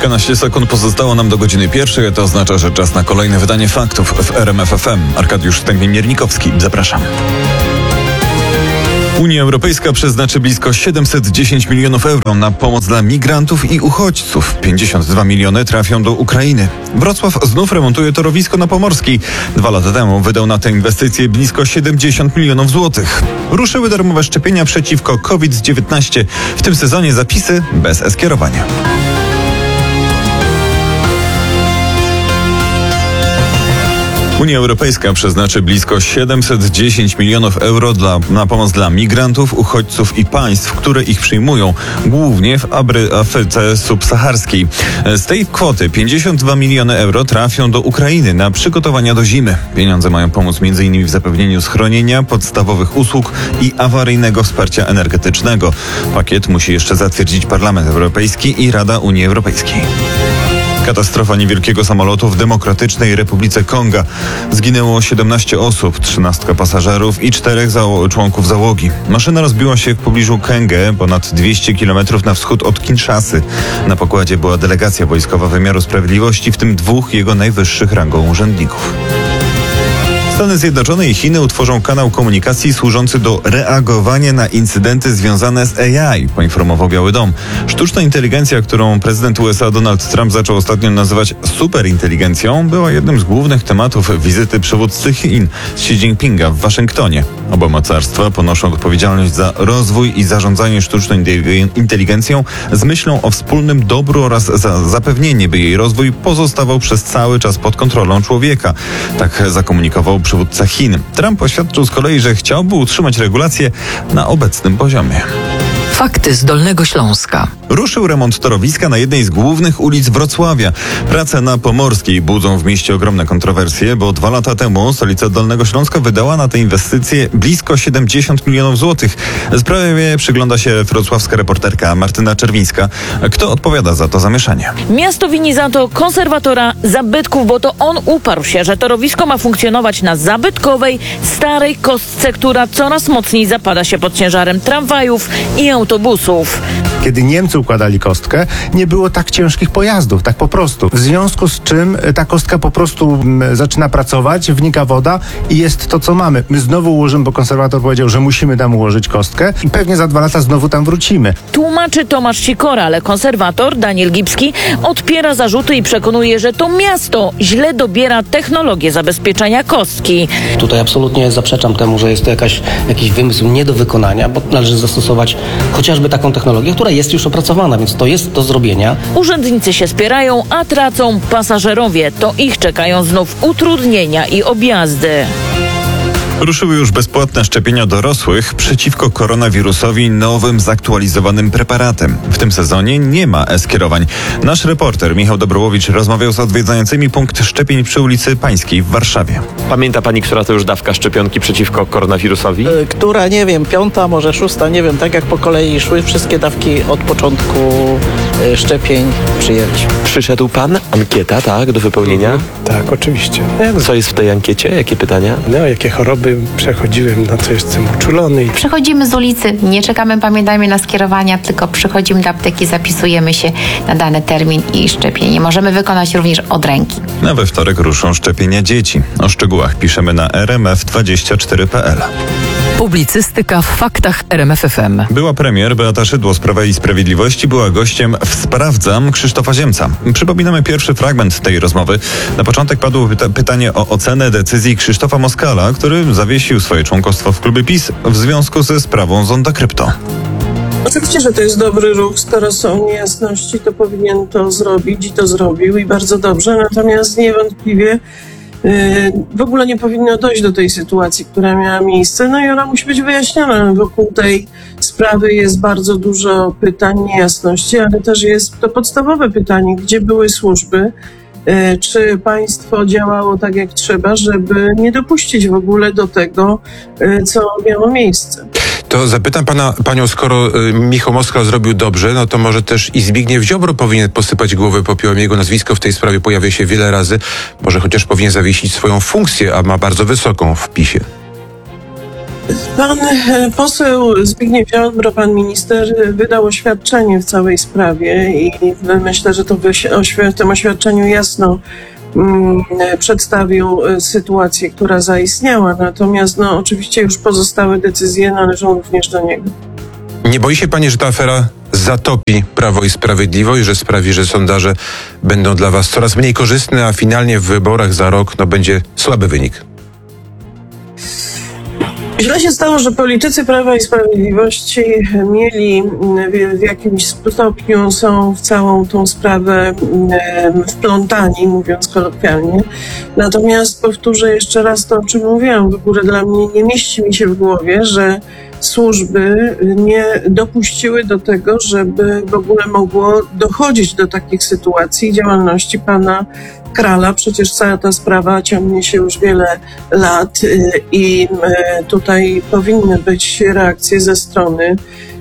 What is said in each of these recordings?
Kilkanaście sekund pozostało nam do godziny 1, a to oznacza, że czas na kolejne wydanie faktów w RMF FM. Arkadiusz Stępień-Miernikowski, zapraszam. Unia Europejska przeznaczy blisko 710 milionów euro na pomoc dla migrantów i uchodźców. 52 miliony trafią do Ukrainy. Wrocław znów remontuje torowisko na Pomorskiej. 2 lata temu wydał na tę inwestycję blisko 70 milionów złotych. Ruszyły darmowe szczepienia przeciwko COVID-19. W tym sezonie zapisy bez e-skierowania. Unia Europejska przeznaczy blisko 710 milionów euro na pomoc dla migrantów, uchodźców i państw, które ich przyjmują, głównie w Afryce subsaharskiej. Z tej kwoty 52 miliony euro trafią do Ukrainy na przygotowania do zimy. Pieniądze mają pomóc m.in. w zapewnieniu schronienia, podstawowych usług i awaryjnego wsparcia energetycznego. Pakiet musi jeszcze zatwierdzić Parlament Europejski i Rada Unii Europejskiej. Katastrofa niewielkiego samolotu w Demokratycznej Republice Konga. Zginęło 17 osób, 13 pasażerów i 4 członków załogi. Maszyna rozbiła się w pobliżu Kengę, ponad 200 km na wschód od Kinszasy. Na pokładzie była delegacja wojskowa wymiaru sprawiedliwości, w tym 2 jego najwyższych rangą urzędników. Stany Zjednoczone i Chiny utworzą kanał komunikacji służący do reagowania na incydenty związane z AI, poinformował Biały Dom. Sztuczna inteligencja, którą prezydent USA Donald Trump zaczął ostatnio nazywać superinteligencją, była jednym z głównych tematów wizyty przywódcy Chin Xi Jinpinga w Waszyngtonie. Oba mocarstwa ponoszą odpowiedzialność za rozwój i zarządzanie sztuczną inteligencją z myślą o wspólnym dobru oraz za zapewnienie, by jej rozwój pozostawał przez cały czas pod kontrolą człowieka. Tak zakomunikował przywódca Chin. Trump oświadczył z kolei, że chciałby utrzymać regulacje na obecnym poziomie. Fakty z Dolnego Śląska. Ruszył remont torowiska na jednej z głównych ulic Wrocławia. Prace na Pomorskiej budzą w mieście ogromne kontrowersje, bo 2 lata temu stolica Dolnego Śląska wydała na tę inwestycję blisko 70 milionów złotych. Sprawie przygląda się wrocławska reporterka Martyna Czerwińska. Kto odpowiada za to zamieszanie? Miasto wini za to konserwatora zabytków, bo to on uparł się, że torowisko ma funkcjonować na zabytkowej, starej kostce, która coraz mocniej zapada się pod ciężarem tramwajów i autobusów. Kiedy Niemcy układali kostkę, nie było tak ciężkich pojazdów, tak po prostu. W związku z czym ta kostka po prostu zaczyna pracować, wnika woda i jest to, co mamy. My znowu ułożymy, bo konserwator powiedział, że musimy tam ułożyć kostkę i pewnie za 2 lata znowu tam wrócimy. Tłumaczy Tomasz Sikora, ale konserwator Daniel Gibski odpiera zarzuty i przekonuje, że to miasto źle dobiera technologię zabezpieczenia kostki. Tutaj absolutnie zaprzeczam temu, że jest to jakiś wymysł nie do wykonania, bo należy zastosować chociażby taką technologię, która jest już opracowana, więc to jest do zrobienia. Urzędnicy się spierają, a tracą pasażerowie. To ich czekają znów utrudnienia i objazdy. Ruszyły już bezpłatne szczepienia dorosłych przeciwko koronawirusowi nowym, zaktualizowanym preparatem. W tym sezonie nie ma e-skierowań. Nasz reporter Michał Dobrołowicz rozmawiał z odwiedzającymi punkt szczepień przy ulicy Pańskiej w Warszawie. Pamięta pani, która to już dawka szczepionki przeciwko koronawirusowi? Która, nie wiem, 5., może 6., nie wiem, tak jak po kolei szły wszystkie dawki od początku szczepień przyjęliśmy. Przyszedł pan? Ankieta, tak, do wypełnienia? Tak, oczywiście. Co jest w tej ankiecie? Jakie pytania? Jakie choroby przechodziłem, na co jestem uczulony. Przechodzimy z ulicy, nie czekamy, pamiętajmy na skierowania, tylko przychodzimy do apteki, zapisujemy się na dany termin i szczepienie możemy wykonać również od ręki. A we wtorek ruszą szczepienia dzieci. O szczegółach piszemy na rmf24.pl. Publicystyka w faktach RMF FM. Była premier Beata Szydło z Prawa i Sprawiedliwości była gościem w Sprawdzam Krzysztofa Ziemca. Przypominamy pierwszy fragment tej rozmowy. Na początek padło pytanie o ocenę decyzji Krzysztofa Moskala, który zawiesił swoje członkostwo w klubie PiS w związku ze sprawą Zonda Krypto. Oczywiście, że to jest dobry ruch, skoro są niejasności, to powinien to zrobić i to zrobił i bardzo dobrze, natomiast niewątpliwie w ogóle nie powinno dojść do tej sytuacji, która miała miejsce, no i ona musi być wyjaśniona. Wokół tej sprawy jest bardzo dużo pytań, niejasności, ale też jest to podstawowe pytanie, gdzie były służby, czy państwo działało tak jak trzeba, żeby nie dopuścić w ogóle do tego, co miało miejsce. To zapytam panią, skoro Michał Moskal zrobił dobrze, no to może też i Zbigniew Ziobro powinien posypać głowę popiołem. Jego nazwisko w tej sprawie pojawia się wiele razy. Może chociaż powinien zawiesić swoją funkcję, a ma bardzo wysoką w PiS-ie. Pan poseł Zbigniew Ziobro, pan minister, wydał oświadczenie w całej sprawie i myślę, że to w tym oświadczeniu jasno przedstawił sytuację, która zaistniała. Natomiast oczywiście już pozostałe decyzje należą również do niego. Nie boi się pani, że ta afera zatopi Prawo i Sprawiedliwość, że sprawi, że sondaże będą dla was coraz mniej korzystne, a finalnie w wyborach za rok będzie słaby wynik? Źle się stało, że politycy Prawa i Sprawiedliwości mieli w jakimś stopniu, są w całą tą sprawę wplątani, mówiąc kolokwialnie. Natomiast powtórzę jeszcze raz to, o czym mówiłam. W ogóle dla mnie nie mieści mi się w głowie, że służby nie dopuściły do tego, żeby w ogóle mogło dochodzić do takich sytuacji działalności pana Krala. Przecież cała ta sprawa ciągnie się już wiele lat i tutaj powinny być reakcje ze strony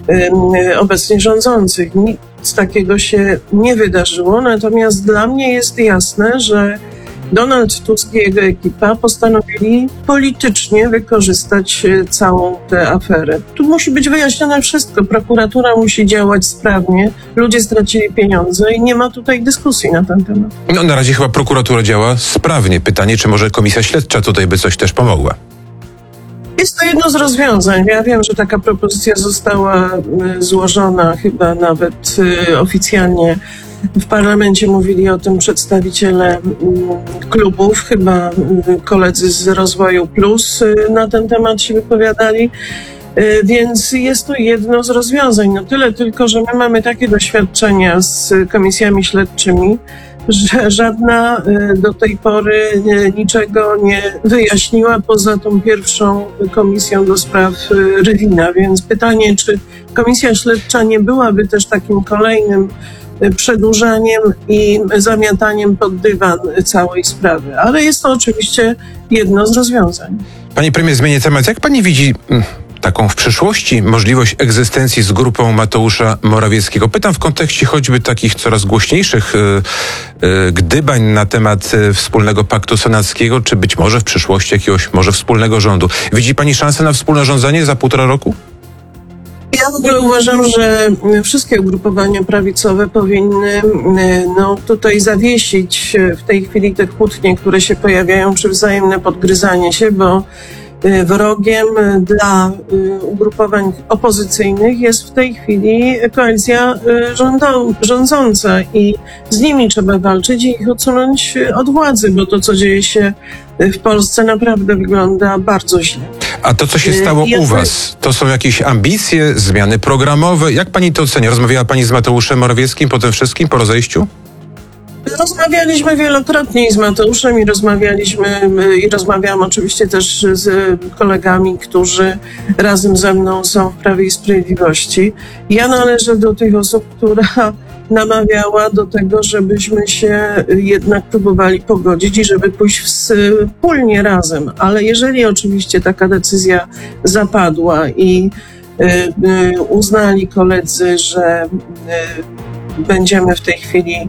obecnie rządzących. Nic takiego się nie wydarzyło, natomiast dla mnie jest jasne, że Donald Tusk i jego ekipa postanowili politycznie wykorzystać całą tę aferę. Tu musi być wyjaśnione wszystko. Prokuratura musi działać sprawnie. Ludzie stracili pieniądze i nie ma tutaj dyskusji na ten temat. Na razie chyba prokuratura działa sprawnie. Pytanie, czy może komisja śledcza tutaj by coś też pomogła? Jest to jedno z rozwiązań. Ja wiem, że taka propozycja została złożona chyba nawet oficjalnie. W parlamencie mówili o tym przedstawiciele klubów, chyba koledzy z Rozwoju Plus na ten temat się wypowiadali, więc jest to jedno z rozwiązań. Tyle tylko, że my mamy takie doświadczenia z komisjami śledczymi, że żadna do tej pory niczego nie wyjaśniła poza tą pierwszą komisją do spraw Rywina. Więc pytanie, czy komisja śledcza nie byłaby też takim kolejnym przedłużaniem i zamiataniem pod dywan całej sprawy. Ale jest to oczywiście jedno z rozwiązań. Pani premier, zmienię temat. Jak pani widzi taką w przyszłości możliwość egzystencji z grupą Mateusza Morawieckiego? Pytam w kontekście choćby takich coraz głośniejszych gdybań na temat wspólnego paktu senackiego, czy być może w przyszłości jakiegoś może wspólnego rządu. Widzi pani szansę na wspólne rządzenie za 1,5 roku? Ja w ogóle uważam, że wszystkie ugrupowania prawicowe powinny tutaj zawiesić w tej chwili te kłótnie, które się pojawiają, czy wzajemne podgryzanie się, bo wrogiem dla ugrupowań opozycyjnych jest w tej chwili koalicja rządząca i z nimi trzeba walczyć i ich odsunąć od władzy, bo to, co dzieje się w Polsce, naprawdę wygląda bardzo źle. A to, co się stało u was, to są jakieś ambicje, zmiany programowe? Jak pani to ocenia? Rozmawiała pani z Mateuszem Morawieckim po tym wszystkim, po rozejściu? Rozmawialiśmy wielokrotnie i z Mateuszem i rozmawiałam oczywiście też z kolegami, którzy razem ze mną są w Prawie i Sprawiedliwości. Ja należę do tych osób, która namawiała do tego, żebyśmy się jednak próbowali pogodzić i żeby pójść wspólnie razem. Ale jeżeli oczywiście taka decyzja zapadła i uznali koledzy, że będziemy w tej chwili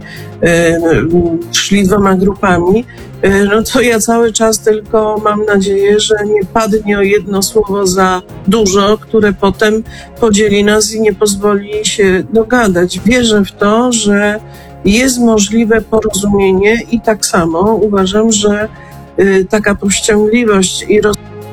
szli 2 grupami, to ja cały czas tylko mam nadzieję, że nie padnie o jedno słowo za dużo, które potem podzieli nas i nie pozwoli się dogadać. Wierzę w to, że jest możliwe porozumienie i tak samo uważam, że taka powściągliwość i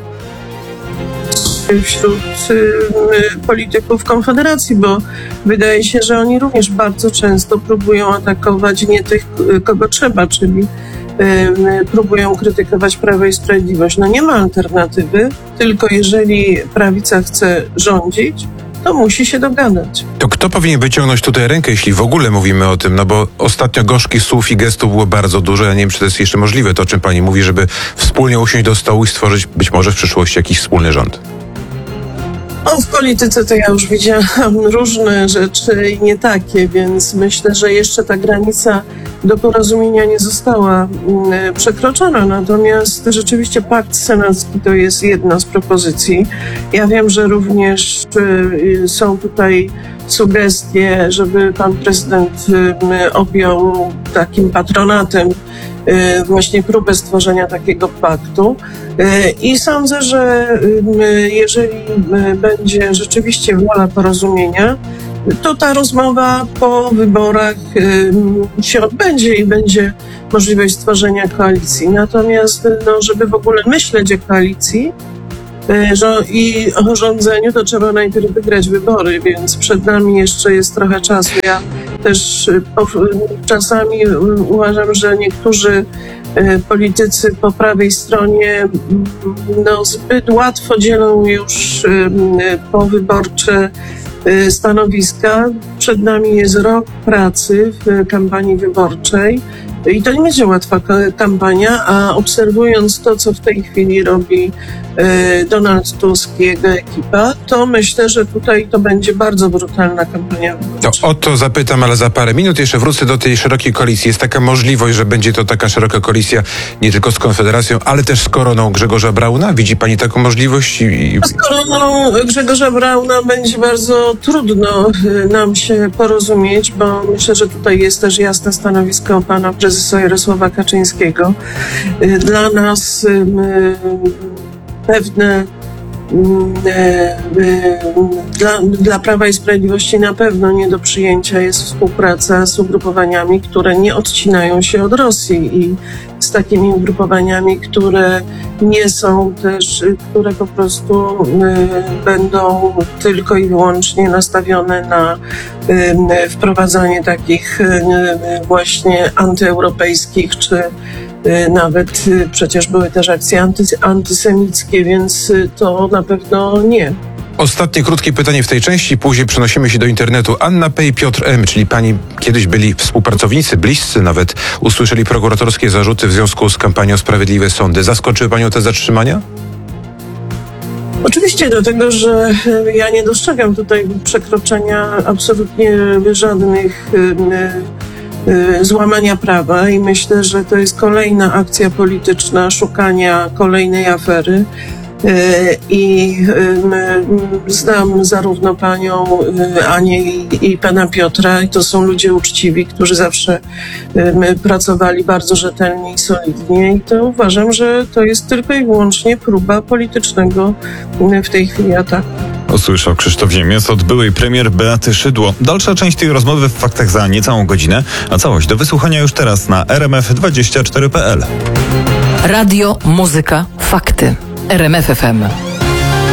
wśród polityków Konfederacji, bo wydaje się, że oni również bardzo często próbują atakować nie tych, kogo trzeba, czyli próbują krytykować Prawo i Sprawiedliwość. Nie ma alternatywy, tylko jeżeli prawica chce rządzić, to musi się dogadać. To kto powinien wyciągnąć tutaj rękę, jeśli w ogóle mówimy o tym? Bo ostatnio gorzkich słów i gestów było bardzo dużo. Ja nie wiem, czy to jest jeszcze możliwe, to o czym pani mówi, żeby wspólnie usiąść do stołu i stworzyć być może w przyszłości jakiś wspólny rząd. W polityce to ja już widziałam różne rzeczy i nie takie, więc myślę, że jeszcze ta granica do porozumienia nie została przekroczona. Natomiast rzeczywiście pakt senacki to jest jedna z propozycji. Ja wiem, że również są tutaj sugestie, żeby pan prezydent objął takim patronatem właśnie próbę stworzenia takiego paktu. I sądzę, że jeżeli będzie rzeczywiście wola porozumienia, to ta rozmowa po wyborach się odbędzie i będzie możliwość stworzenia koalicji. Natomiast, żeby w ogóle myśleć o koalicji i o rządzeniu, to trzeba najpierw wygrać wybory, więc przed nami jeszcze jest trochę czasu. Ja też czasami uważam, że niektórzy politycy po prawej stronie zbyt łatwo dzielą już powyborcze stanowiska. Przed nami jest rok pracy w kampanii wyborczej i to nie będzie łatwa kampania, a obserwując to, co w tej chwili robi Donald Tusk i jego ekipa, to myślę, że tutaj to będzie bardzo brutalna kampania wyborcza. To o to zapytam, ale za parę minut. Jeszcze wrócę do tej szerokiej koalicji. Jest taka możliwość, że będzie to taka szeroka koalicja nie tylko z Konfederacją, ale też z koroną Grzegorza Brauna? Widzi pani taką możliwość? Z koroną Grzegorza Brauna będzie bardzo trudno nam się porozumieć, bo myślę, że tutaj jest też jasne stanowisko pana prezesa Jarosława Kaczyńskiego. Dla nas pewne dla Prawa i Sprawiedliwości na pewno nie do przyjęcia jest współpraca z ugrupowaniami, które nie odcinają się od Rosji i z takimi ugrupowaniami, które nie są też, które po prostu będą tylko i wyłącznie nastawione na wprowadzanie takich właśnie antyeuropejskich czy nawet przecież były też akcje antysemickie, więc to na pewno nie. Ostatnie krótkie pytanie w tej części, później przenosimy się do internetu. Anna P. i Piotr M., czyli pani kiedyś byli współpracownicy, bliscy nawet, usłyszeli prokuratorskie zarzuty w związku z kampanią Sprawiedliwe Sądy. Zaskoczyły panią te zatrzymania? Oczywiście, dlatego że ja nie dostrzegam tutaj przekroczenia absolutnie żadnych złamania prawa i myślę, że to jest kolejna akcja polityczna szukania kolejnej afery. I znam zarówno panią Anię i pana Piotra, i to są ludzie uczciwi, którzy zawsze pracowali bardzo rzetelnie i solidnie, i to uważam, że to jest tylko i wyłącznie próba politycznego w tej chwili ataku. Usłyszał Krzysztof Ziemiec od byłej premier Beaty Szydło. Dalsza część tej rozmowy w Faktach za niecałą godzinę, a całość do wysłuchania już teraz na rmf24.pl. Radio, muzyka, fakty. RMF FM.